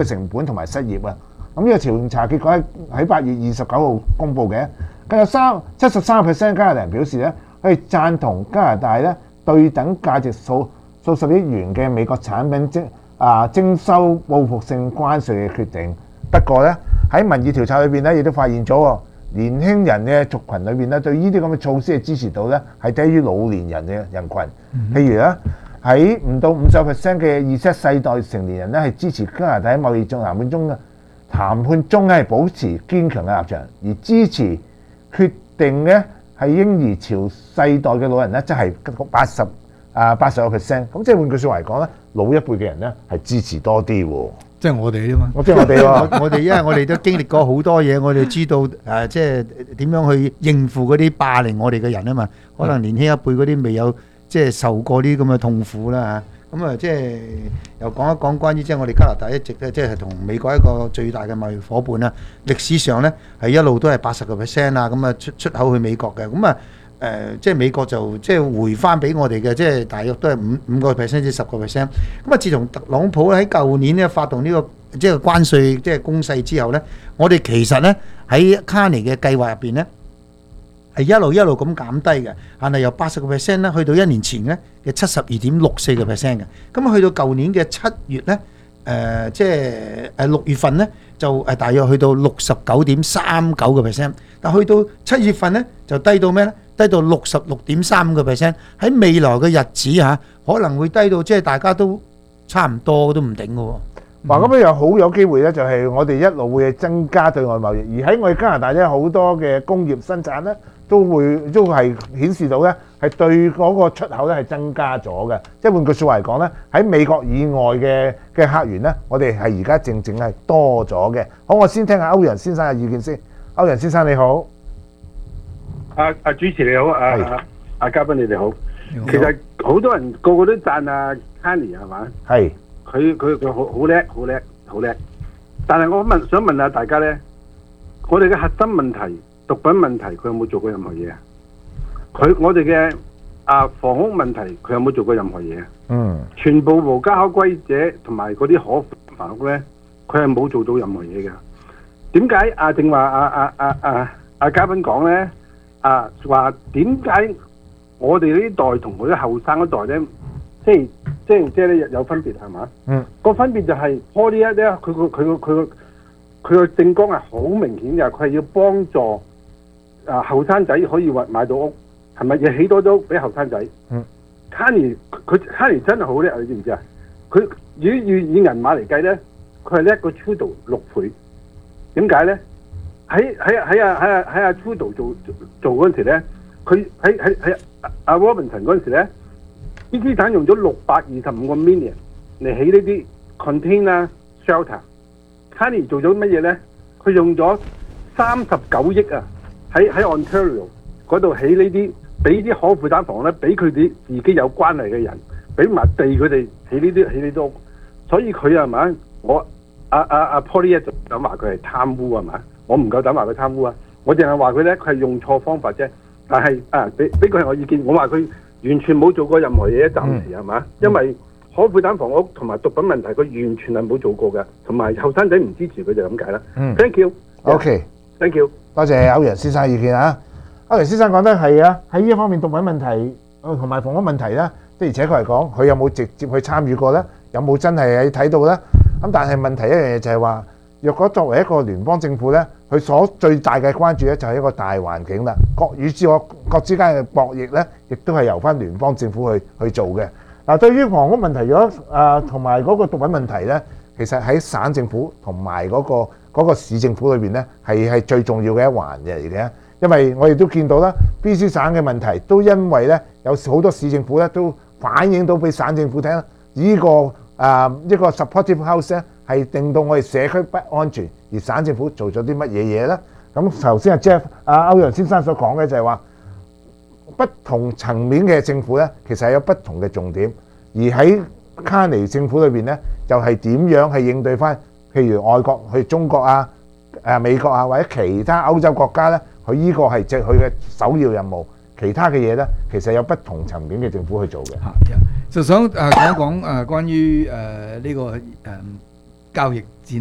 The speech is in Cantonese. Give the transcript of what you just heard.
成本同埋失業啊。咁呢個調查結果喺8月29號公佈嘅，更有73%加拿大人表示咧，佢哋贊同加拿大咧對等價值數十億元嘅美國產品徵收報復性關稅嘅決定。不過咧喺民意調查裏邊咧，亦都發現咗年輕人嘅族群裏邊咧，對呢啲咁嘅措施嘅支持度咧係低於老年人嘅人群。譬如咧喺唔到50%嘅Z世代成年人咧係支持加拿大喺貿易談判中咧係保持堅強嘅立場，而支持決定咧係嬰兒潮世代嘅老人咧，即係80%。咁即係換句説話嚟講咧，老一輩嘅人咧係支持多啲喎。 即係我哋啫嘛。 即係我哋喎。 我哋因為我哋都經歷過好多嘢，我哋知道即係點樣去應付嗰啲霸凌我哋嘅人啊嘛。可能年輕一輩嗰啲未有即係受過啲咁嘅痛苦啦嚇。咁啊，即係又講一講關於即係我哋加拿大一直咧，即係同美國一個最大嘅貿易夥伴啦。歷史上咧係一路都係80%啊，咁啊出口去美國嘅。咁啊即係美國就即係回翻俾我哋嘅，即係大約都係5%至10%。咁啊，自從特朗普喺舊年咧發動呢個即係關稅即係攻勢之後咧，我哋其實咧喺卡尼嘅計劃入邊咧，係一路咁減低嘅，但係由80%咧去到1年前咧嘅72.64%嘅，咁去到舊年嘅7月咧，即係6月份咧就大約去到69.39%，但去到7月份咧就低到咩咧？低到66.35%。喺未來嘅日子嚇，可能會低到即係大家都差唔多都唔頂嘅喎。 咁又好有機會咧，就係我哋一路會增加對外貿易，而喺我哋加拿大咧好多嘅工業生產咧都係顯示到咧係對嗰個出口咧係增加咗嘅。即係換句説話嚟講咧，喺美國以外嘅客源咧，我哋係而家正係多咗嘅。好，我先聽下歐陽先生嘅意見先。歐陽先生你好。 主持你好，嘉賓你哋好。其實好多人個個都讚Carney 係嘛？ 係。 佢好叻。但係我想問下大家咧，我哋嘅核心問題毒品問題，佢有冇做過任何嘢啊？我哋嘅房屋問題，佢有冇做過任何嘢啊？全部無家可歸者同埋嗰啲可負擔房屋咧，佢係冇做到任何嘢嘅。點解正話嘉賓講咧？話點解我哋呢代同嗰啲後生一代咧，即係咧有分別係嘛？個分別就係 Poly 咧，佢個政綱係好明顯嘅，佢係要幫助後生仔可以買到屋，係咪要起多咗屋俾後生仔？Carney 真係好叻，你知唔知啊？佢如果以銀碼嚟計咧，佢係叻過 Trudeau 6倍。點解咧？喺Trudeau 做嗰陣時咧，佢喺Robinson 嗰陣時咧，啲資產用咗625個 million 嚟起呢啲 container shelter。Carney 做咗乜嘢咧？佢用咗39億啊，喺 Ontario 嗰度起呢啲，俾啲可負擔房咧，俾佢哋自己有關係嘅人，俾埋地佢哋起呢啲屋。所以佢係咪？我Poly 就想話佢係貪污係嘛？我唔夠膽話佢貪污啊！我淨係話佢咧，佢係用錯方法啫。但係俾佢係我意見，我話佢完全冇做過任何嘢，暫時係嘛？因為可負擔房屋同埋毒品問題，佢完全係冇做過嘅，同埋後生仔唔支持佢就咁解啦。Thank you。OK。Thank you。 多謝歐陽先生意見啊！歐陽先生講得係啊，喺呢一方面毒品問題同埋房屋問題咧，的而且確嚟講，佢有冇直接去參與過咧？有冇真係睇到咧？咁但係問題一樣嘢就係話，若果作為一個聯邦政府咧，佢所最大嘅關注咧就係一個大環境啦。國與國之間嘅博弈咧，亦都係由翻聯邦政府去做嘅。嗱，對於房屋問題，如果同埋嗰個毒品問題咧，其實喺省政府同埋嗰個市政府裏邊咧，係最重要嘅一環嚟嘅。因為我哋都見到啦 ，BC 省嘅問題都因為咧有好多市政府咧都反映到俾省政府聽，呢個supportive house 咧係令到我哋社區不安全，而省政府做咗啲乜嘢嘢咧？咁頭先Jeff 歐陽先生所講嘅就係話，不同層面嘅政府咧，其實係有不同嘅重點，而喺Carney政府裏邊咧，就係點樣去應對翻，譬如外國去中國啊、美國啊或者其他歐洲國家咧，佢呢個係佢嘅首要任務。其他嘅嘢咧，其實有不同層面嘅政府去做嘅。 就想講一講關於呢個交易